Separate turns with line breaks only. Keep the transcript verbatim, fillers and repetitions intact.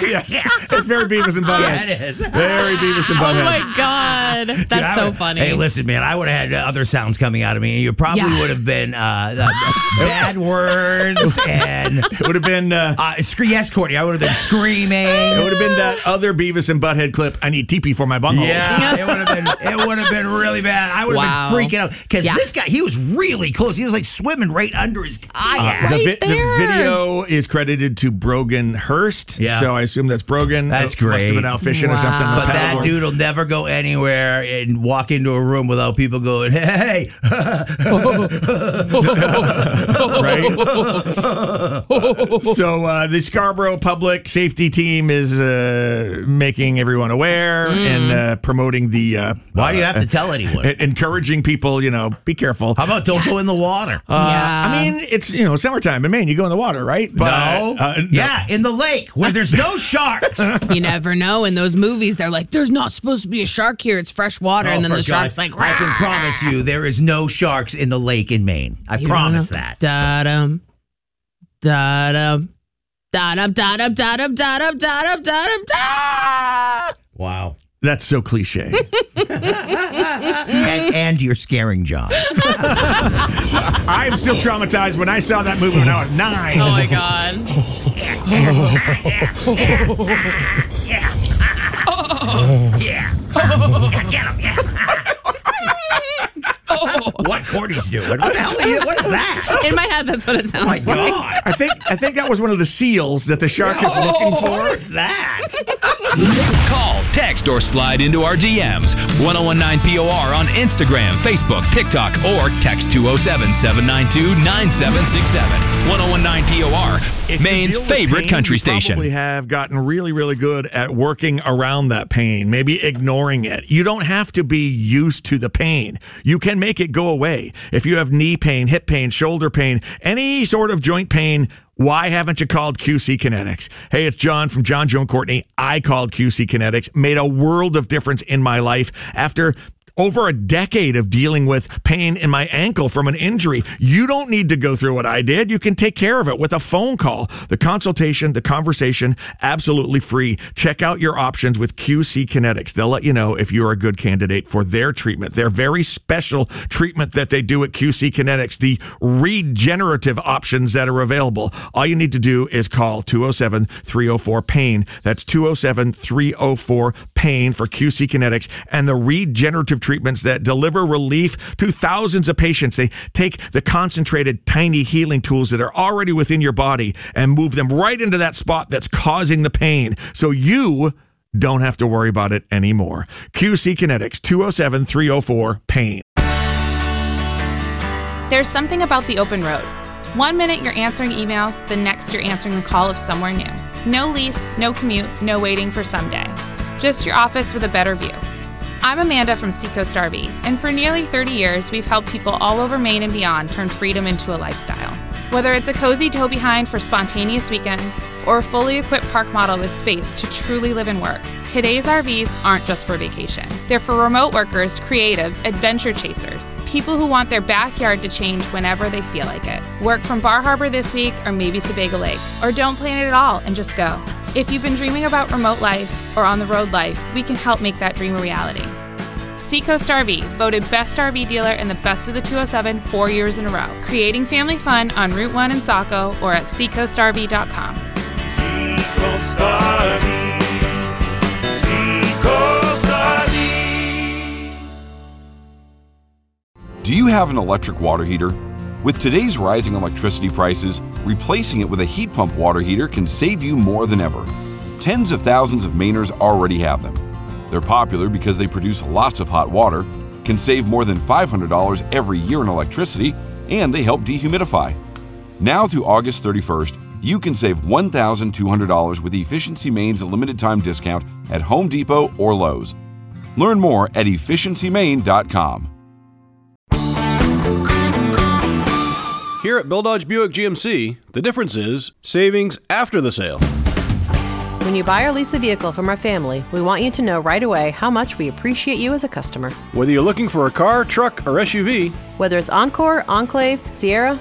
yeah, it's very Beavis and Butthead.
Yeah, it is.
Very Beavis and Butthead.
Oh my God. That's
Dude, I
so
would-
funny.
Hey, listen, man, I would have had other sounds coming out of me. You probably
Yeah.
would have been uh, uh, bad words and
It would have been. Uh,
uh, scre- yes, Courtney, I would have been screaming.
It would have been that other Beavis and Butthead clip. I need teepee for my bunghole.
Yeah, it would have been. It would have been really bad. I would have
Wow.
been freaking out because
Yeah.
this guy, he was really close. He was like swimming right under his kayak.
Uh, the,
Right
the
there.
video is credited to Brogan Hurst.
Yeah.
So I assume that's Brogan.
That's
Uh, Must have
great.
been out fishing or
Wow.
something.
But that dude will never go anywhere and walk into a room without people going, "Hey,
right? So uh, the Scarborough Public Safety Team is uh, making everyone aware and uh, promoting the. Uh,
why do you have
uh,
to tell anyone?
uh, encouraging people, you know, be careful.
How about don't go in the water?"
Uh,
Yeah.
I mean, it's, you know, summertime in Maine. You go in the water, right? But,
no.
uh, no.
Yeah, in the lake where there's no sharks.
You never know. In those movies, they're like, there's not supposed to be a shark here. It's fresh water.
Oh,
and then
for
the shark's
God-
like,
I can promise you there is no sharks in the lake in Maine. I promise that.
Da-dum, da-dum, da-dum, da-dum, da-dum, da-dum, da-dum, da-dum, da.
Wow.
That's so cliche.
And, and you're scaring John.
I am still traumatized when I saw that movie when I was nine.
Oh my God.
Yeah. Get him. Yeah. What Courtney's doing? What the hell are you? What is that?
In my head, that's what it
Oh my
sounds like.
God.
I think I think that was one of the seals that the shark is looking for.
What is that?
Call, text, or slide into our D Ms. ten nineteen P O R on Instagram, Facebook, TikTok, or text two oh seven, seven nine two, nine seven six seven. ten nineteen P O R,
If you
Maine's
deal with
favorite
pain,
country
you
station.
Probably have gotten really, really good at working around that pain, maybe ignoring it. You don't have to be used to the pain. You can make it go away. If you have knee pain, hip pain, shoulder pain, any sort of joint pain, why haven't you called Q C Kinetics? Hey, it's John from John, Joe, and Courtney. I called Q C Kinetics, made a world of difference in my life after over a decade of dealing with pain in my ankle from an injury. You don't need to go through what I did. You can take care of it with a phone call. The consultation, the conversation, absolutely free. Check out your options with Q C Kinetics. They'll let you know if you're a good candidate for their treatment, their very special treatment that they do at Q C Kinetics, the regenerative options that are available. All you need to do is call two oh seven, three oh four, PAIN. That's two oh seven, three oh four, PAIN for Q C Kinetics and the regenerative treatments that deliver relief to thousands of patients. They take the concentrated, tiny healing tools that are already within your body and move them right into that spot that's causing the pain. So you don't have to worry about it anymore. Q C Kinetics, two oh seven, three oh four, PAIN.
There's something about the open road. One minute you're answering emails, the next you're answering the call of somewhere new. No lease, no commute, no waiting for someday. Just your office with a better view. I'm Amanda from Seacoast R V, and for nearly thirty years, we've helped people all over Maine and beyond turn freedom into a lifestyle. Whether it's a cozy tow behind for spontaneous weekends, or a fully equipped park model with space to truly live and work, today's R Vs aren't just for vacation. They're for remote workers, creatives, adventure chasers, people who want their backyard to change whenever they feel like it. Work from Bar Harbor this week, or maybe Sebago Lake, or don't plan it at all and just go. If you've been dreaming about remote life or on-the-road life, we can help make that dream a reality. Seacoast R V, voted Best R V Dealer in the Best of the two oh seven four years in a row. Creating family fun on Route one in Saco or at seacoast r v dot com.
Seacoast R V. Seacoast R V.
Do you have an electric water heater? With today's rising electricity prices, replacing it with a heat pump water heater can save you more than ever. Tens of thousands of Mainers already have them. They're popular because they produce lots of hot water, can save more than five hundred dollars every year in electricity, and they help dehumidify. Now through August thirty-first, you can save one thousand two hundred dollars with Efficiency Maine's limited time discount at Home Depot or Lowe's. Learn more at efficiency maine dot com.
Here at Bill Dodge Buick G M C, the difference is savings after the sale.
When you buy or lease a vehicle from our family, we want you to know right away how much we appreciate you as a customer.
Whether you're looking for a car, truck, or S U V,
Whether it's Encore, Enclave, Sierra,